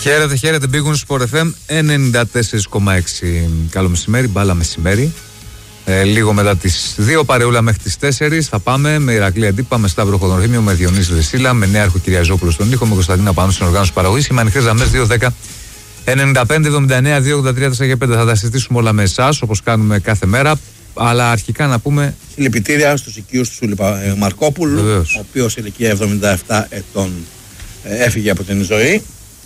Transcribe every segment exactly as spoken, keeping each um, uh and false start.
Χαίρετε, χαίρετε, Big Win Sport εφ εμ ενενήντα τέσσερα κόμμα έξι. Καλό μεσημέρι, μπάλα μεσημέρι. Ε, λίγο μετά τις δύο, παρεούλα μέχρι τις τέσσερις. Θα πάμε με Ηρακλή Αντίπα, με Σταύρο Χοδονρήμιο, με Διονύση Δεσίλα, με Νέαρχο Κυριαζόπουλο στον ήχο, με Κωνσταντίνα Πανού στην οργάνωση παραγωγής. Είμαι ανοιχτές γραμμές δύο δέκα ενενήντα πέντε εβδομήντα εννέα δύο ογδόντα τρία τέσσερα πέντε. Θα τα συζητήσουμε όλα με εσάς, όπως κάνουμε κάθε μέρα. Αλλά αρχικά να πούμε. Συλληπιτήρια στους οικείους του Σούλη Μαρκόπουλου, Βεβαίως. ο οποίος ηλικία εβδομήντα επτά ετών έφυγε από την ζωή.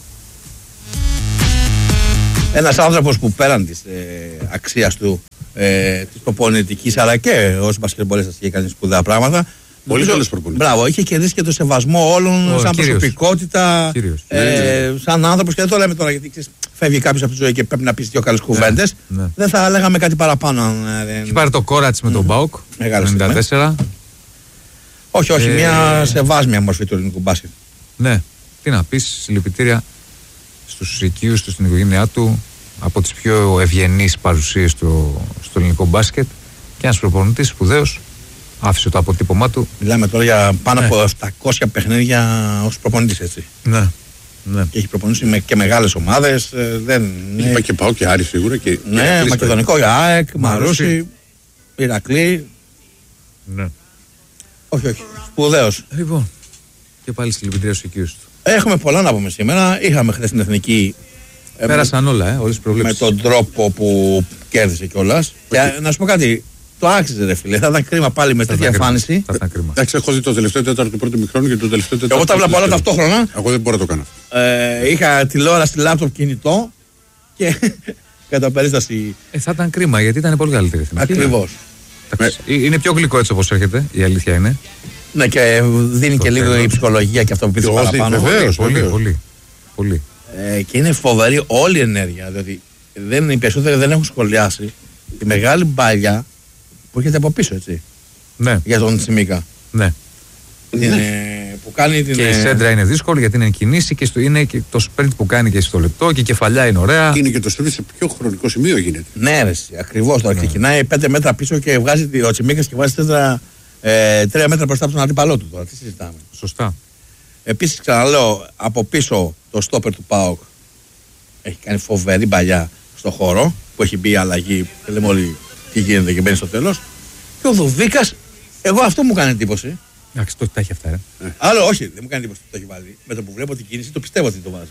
Ένας άνθρωπος που πέραν της ε, αξίας του, ε, της προπονητικής, αλλά και ως μπασκετμπολίστας είχε κάνει σπουδαία πράγματα. Πολύ καλές προπονητές. Μπράβο, είχε κερδίσει και το σεβασμό όλων, Ο, σαν κύριος. προσωπικότητα, Κύριος. ε, σαν άνθρωπος. Και δεν το λέμε τώρα γιατί ξέρεις, φεύγει κάποιος από τη ζωή και πρέπει να πει δύο καλές κουβέντες. ναι. Δεν θα λέγαμε κάτι παραπάνω. αν, ε, Έχει πάρει το κόρατς με τον Μπάουκ. Μεγάλη ενενήντα τέσσερα. Όχι, όχι, Ε, μια σεβάσμια μορφή του ελληνικού μπάσκετ. Ναι, τι να πεις, συλληπιτήρια στους οικείους του, στην οικογένειά του, από τις πιο ευγενείς παρουσίες στο, στο ελληνικό μπάσκετ, και ένας προπονητής σπουδαίος άφησε το αποτύπωμά του. Μιλάμε τώρα για πάνω Ναι. από επτακόσια παιχνίδια ως προπονητής, έτσι. Ναι, ναι. Και έχει προπονήσει με και μεγάλες ομάδες. ε, Δεν, Είπα ναι, και πάω και Άρη σίγουρα. Και ναι, και Μακεδονικό, ΑΕΚ, Μαρούσι. Μαρούσι, Ηρακλή. ναι. Όχι, όχι. Σπουδαίος. Λοιπόν, και πάλι συλληπιτήρια στους οικείους του. Έχουμε πολλά να πούμε σήμερα. Είχαμε χθες την εθνική. ε, Πέρασαν όλα, ε, όλες τις με προβλέψεις. τον τρόπο που κέρδισε κιόλας. Και ε, να σου πω κάτι. Το άξιζε, ρε φίλε. Θα ήταν κρίμα πάλι με Θα τέτοια ήταν κρίμα. εμφάνιση. Θα ήταν κρίμα. Εντάξει, έχω δει το τελευταίο τέταρτο του πρώτου μηχρόνου και το τελευταίο τέταρτο. Εγώ τα του βλέπω όλα δεύτερου. ταυτόχρονα. Εγώ δεν μπορώ να το κάνω. Ε, είχα τηλεόραση, λάπτοπ, κινητό και κατά περίσταση. Ε, θα ήταν κρίμα γιατί ήταν πολύ καλύτερη η εθνική. Ακριβώς. Εντάξει, είναι πιο γλυκό έτσι όπως έρχεται, η αλήθεια είναι. Ναι, και δίνει Το και λίγο τέλος. η ψυχολογία και αυτό που πείτε Το παραπάνω. δίνει, βεβαίως. πολύ, βεβαίως. πολύ, πολύ. Ε, και είναι φοβερή όλη η ενέργεια. Διότι δεν, οι περισσότεροι δεν έχουν σχολιάσει τη μεγάλη μπάλια που έρχεται από πίσω, έτσι. Ναι, Για τον Τσιμίκα. ναι. Την, ε, που κάνει την. Και η ε, σέντρα είναι δύσκολη γιατί είναι κινήσει και στο, είναι και το sprint που κάνει και στο λεπτό και η κεφαλιά είναι ωραία. Και είναι και το σερβί σε ποιο χρονικό σημείο γίνεται. Ναι, ρε, ακριβώς. Τώρα ξεκινάει πέντε μέτρα πίσω και βγάζει τη- ο Τσιμίκας και βάζει τέσσερα, ε, τρία μέτρα μπροστά από τον αντίπαλό του. Τώρα τι συζητάμε. Σωστά. Επίσης, ξαναλέω, από πίσω το στόπερ του ΠΑΟΚ έχει κάνει φοβερή παλιά στο χώρο που έχει μπει η αλλαγή. Και λέμε όλοι τι γίνεται και μπαίνει στο τέλος. Και ο Δουβίκας, εγώ αυτό μου κάνει εντύπωση. Εντάξει, το τα έχει αυτά. Ε. Άλλο, όχι, δεν μου κάνει εντύπωση που το έχει βάλει. Με το που βλέπω την κίνηση, το πιστεύω ότι το βάζει.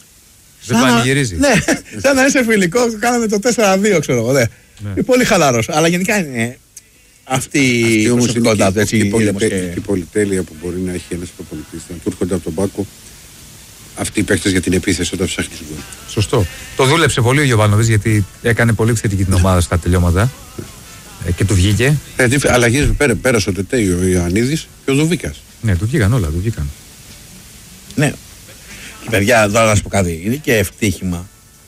Δεν Σαν να- πανηγυρίζει. Ναι, σαν να είσαι φιλικό, κάναμε το τέσσερα δύο, ξέρω εγώ. Ναι. Ναι. Είναι πολύ χαλαρός. Αλλά γενικά είναι αυτή η Αυτή όμως είναι προσωπικότητά του. και Έτσι, η ήρεμος πολυτε- και- και η πολυτέλεια που μπορεί να έχει ένας προπονητής. Να του έρχονται από τον πάκο αυτοί οι παίκτες για την επίθεση όταν ψάχνει τους γκολ. Σωστό. Το δούλεψε πολύ ο Γιωβάνοβιτς γιατί έκανε πολύ θετική την ομάδα στα τελειώματα ε, και του βγήκε. Δηλαδή αλλαγές πέρα, πέρασε ο Τετέι, ο Ιωαννίδης και ο Δουβίκας. Ναι, του βγήκαν όλα, του βγήκαν. Ναι. Και παιδιά, τώρα να σου πω κάτι. Είναι και ευτύχημα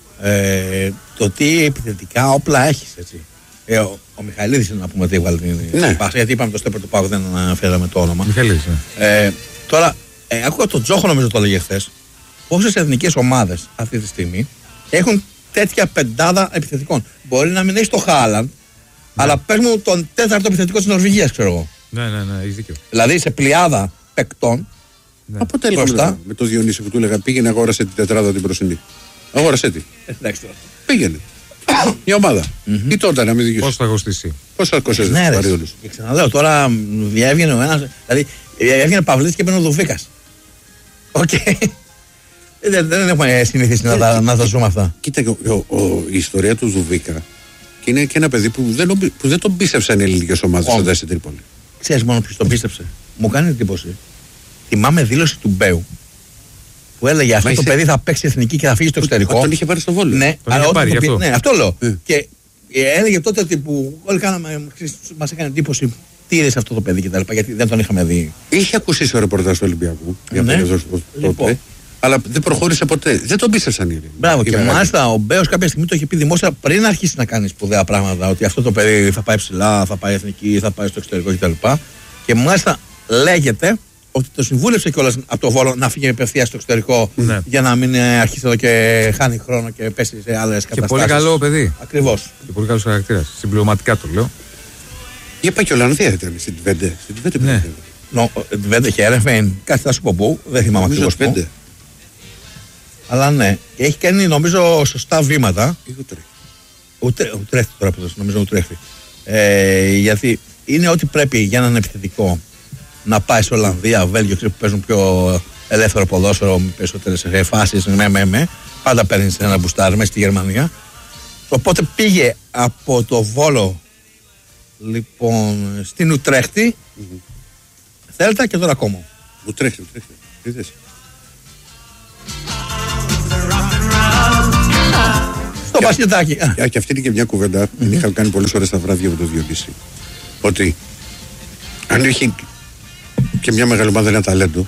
ε, το τι επιθετικά όπλα έχει. Ε, ο, ο Μιχαηλίδης είναι να πούμε ότι έβγαλε την Ναι. την πάσα, γιατί είπαμε το στόπερ του Πάγου, δεν αναφέραμε το όνομα. Μιχαλής, ναι. Ε, τώρα, ε, άκουγα τον Τζόχο, νομίζω το έλεγε χθε. Πόσες εθνικές ομάδες αυτή τη στιγμή έχουν τέτοια πεντάδα επιθετικών. Μπορεί να μην έχει το Χάλαντ, αλλά πες μου τον τέταρτο επιθετικό της Νορβηγίας, ξέρω εγώ. Ναι, ναι, ναι, έχεις δίκιο. Δηλαδή σε πλειάδα παικτών. Αποτέλεσμα Μπροστά. με, με το Διονύση που του έλεγα πήγαινε αγόρασε την τετράδα την προσινή. Αγόρασε τη. Εντάξει τώρα. Πήγαινε. Η ομάδα. Ή τότε να μην δικαιώσει. Πώς θα κοστίσει. Πώς θα κόστησε Ναι, τους ρε. παρεούλους. Και ξαναλέω τώρα, διέβγαινε ο ένας. Δηλαδή, έβγαινε ο Παυλίτης και μπαίνει ο Δουβίκας. Οκ. Δεν, δεν έχουμε συνηθίσει να, τα- να τα ζούμε αυτά. Κοίτα, ο, ο, ο, η ιστορία του Δουβίκα και είναι και ένα παιδί που δεν, νομπι- που δεν τον πίστεψαν οι ελληνικές ομάδες Όχι. όταν στην Τρίπολη. Ξέρεις μόνο ποιος τον πίστεψε. Μου κάνει εντύπωση. Θυμάμαι δήλωση του Μπέου που έλεγε αυτό Μα το είσαι- παιδί θα παίξει εθνική και θα φύγει στο εξωτερικό. Τον είχε πάρει στο Βόλιο. Ναι, Τον αλλά είχε όταν πάρει, το γι' πει- αυτό. ναι, αυτό λέω. Ε. Και ε, έλεγε τότε ότι που όλοι κάναμε, ξέρεις, μας έκανε εντύπωση τι είδε αυτό το παιδί κτλ. Γιατί δεν τον είχαμε δει. Είχε ακουστεί στο ρεπορτάζ του Ολυμπιακού. Για Ναι. περίοδο τότε. Λοιπόν. Αλλά δεν προχώρησε ποτέ. Δεν τον πίστεψαν οι Έλληνες. Μπράβο, Οι και μεγάλοι. μάλιστα ο Μπέος κάποια στιγμή το είχε πει δημόσια πριν αρχίσει να κάνει σπουδαία πράγματα. Ότι αυτό το παιδί θα πάει ψηλά, θα πάει εθνική, θα πάει στο εξωτερικό κτλ. Και μάλιστα λέγεται ότι το συμβούλευσε κιόλας από το Βόλο να φύγει απευθείας στο εξωτερικό Ναι. για να μην ε, αρχίσει εδώ και χάνει χρόνο και πέσει σε άλλες Και καταστάσεις. πολύ καλό παιδί. Ακριβώς. Και πολύ καλός χαρακτήρας. Συμπληρωματικά το λέω. Η Πακιολανδία ήταν στην Τβέντε. Στην Τβέντε Ναι. πήγαινε. Νο, δεν είχε έρευεν, κάτι θα σου πω πού, δεν θυμάμαι Νομίζω ακριβώς πού. πέντε. Αλλά ναι, και έχει κάνει νομίζω σωστά βήματα. Ή Ουτρέχτη. Ούτε, Ουτρέχτη τώρα που νομίζω Ουτρέχτη. Ε, γιατί είναι ό,τι πρέπει για έναν επιθετικό να πάει σε Ολλανδία, Βέλγιο, που παίζουν πιο ελεύθερο ποδόσφαιρο, με περισσότερες φάσεις, με, με, με. Πάντα παίρνει ένα μπουστάρι μέσα στη Γερμανία. Οπότε πήγε από το Βόλο λοιπόν στην Ουτρέχτη, mm-hmm. Θέλτα και τώρα ακόμα. Ουτρέχτη, Ουτρέχτη. Είδες. Στο μπασκετάκι. Και, και αυτή είναι και μια κουβέντα, mm-hmm. την είχα κάνει πολλές ώρες τα βράδια με το Διονύση. Ότι αν έχει και μια μεγάλη ομάδα ένα ταλέντο,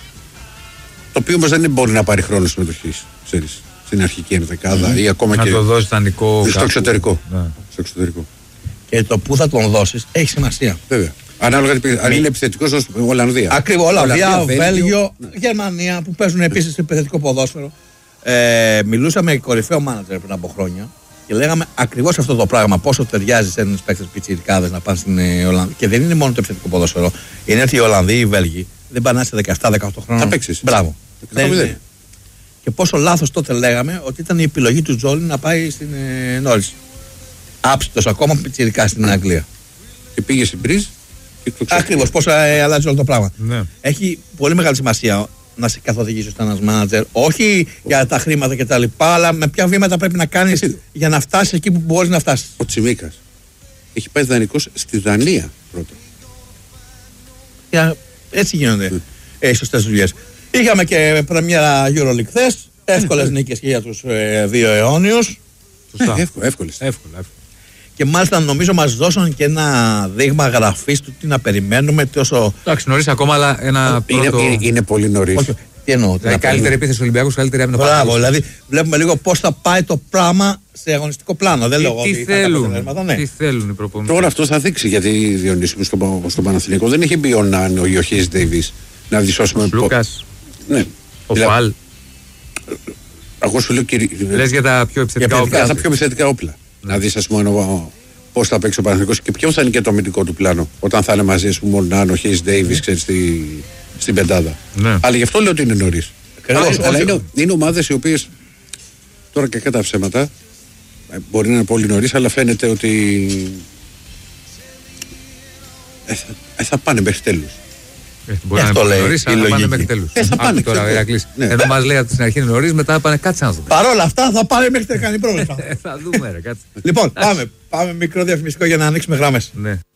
το οποίο όμως δεν μπορεί να πάρει χρόνο συμμετοχής, ξέρεις, στην αρχική ενδεκάδα mm-hmm. ή ακόμα να και το δώσει δανεικό στο εξωτερικό. Ναι. Στο εξωτερικό. Και το που θα τον δώσεις έχει σημασία. Βέβαια. Ανάλογα αν είναι επιθετικός ως Ολλανδία. Ακριβώς, Ολλανδία, Ολλανδία, Βέλγιο, ναι. Γερμανία που παίζουν επίσης επιθετικό ποδόσφαιρο. Ε, μιλούσαμε κορυφαίο μάνατζερ πριν από χρόνια και λέγαμε ακριβώς αυτό το πράγμα. Πόσο ταιριάζει σε ένας παίκτες πιτσιρικάδες να πάνε στην ε, Ολλανδία. Και δεν είναι μόνο το επιθετικό ποδόσφαιρο. Είναι ότι οι Ολλανδοί, οι Βέλγοι δεν πάνε σε δεκαεπτά δεκαοκτώ χρόνια. Θα παίξεις. Μπράβο. Δεν είναι. Και πόσο λάθος τότε λέγαμε ότι ήταν η επιλογή του Τζόλιν να πάει στην ε, Νόρις. Άψητος ακόμα πιτσιρικά στην Αγγλία. Και πήγε στην Μπριζ. Ακριβώς, πώς ε, αλλάζει όλο το πράγμα. Ναι. Έχει πολύ μεγάλη σημασία να σε καθοδηγήσει ω ένα μάνατζερ, όχι για τα χρήματα κτλ. Αλλά με ποια βήματα πρέπει να κάνεις για να φτάσεις εκεί που μπορείς να φτάσεις. Ο Τσιμίκας έχει πάει δανεικός στη Δανία πρώτα. Για, έτσι γίνονται mm. ε, σωστές δουλειές. Είχαμε και πρεμιέρα EuroLeague χθες. Εύκολες mm. νίκες και για τους ε, δύο αιώνιους. Σωστά. Ε, εύκολες. Εύκολες. Εύκολα, εύκολα. Και μάλιστα νομίζω μας δώσαν και ένα δείγμα γραφής του τι να περιμένουμε. Τόσο... Εντάξει, νωρίς ακόμα, αλλά ένα είναι, πρώτο... είναι, είναι πολύ νωρίς. Όχι, τι εννοώ. Δηλαδή, καλύτερη επίθεση του Ολυμπιακού, καλύτερη άμυνα. Μπράβο, δηλαδή βλέπουμε λίγο πώς θα πάει το πράγμα σε αγωνιστικό πλάνο. Δεν λέω τι, ότι θέλουν, θα ναι. τι θέλουν οι προπονητές. Τώρα αυτό θα δείξει, γιατί Διονύση στο, στο Παναθηναϊκό δεν έχει μπει ο Νάν, ο Ιωχής Ντέιβις να δισώσουμε. Ο Λούκας, ναι. ο Φαλ. Εγώ σου λέω κύριε. Λες για τα πιο επιθετικά όπλα. Για τα πιο επιθετικά όπλα. Να δεις ας πούμε πώς θα παίξει ο Παναθηναϊκός και ποιο θα είναι και το αμυντικό του πλάνο. Όταν θα είναι μαζί, ας πούμε, ο Νάν, ο Χέις Ντέιβις, ξέρεις, στη, στην πεντάδα. Ναι. Αλλά γι' αυτό λέω ότι είναι νωρίς. Αλλά είναι, είναι ομάδες οι οποίες τώρα και κατά ψέματα μπορεί να είναι πολύ νωρίς, αλλά φαίνεται ότι ε, θα, ε, θα πάνε μέχρι τέλους. Ε, μπορεί να είναι νωρίς, αλλά θα πάνε μέχρι τέλους. Ε, θα πάνε τώρα, Ηρακλής. Ναι. Ενώ μας λέει από την αρχή είναι νωρίς, μετά πάνε κάτσε να δούμε. Παρ' όλα αυτά θα πάνε μέχρι να κάνει πρόβλημα. Θα δούμε, ρε, κάτσε. Λοιπόν, πάμε, πάμε μικρό διαφημιστικό για να ανοίξουμε γράμμες. Ναι.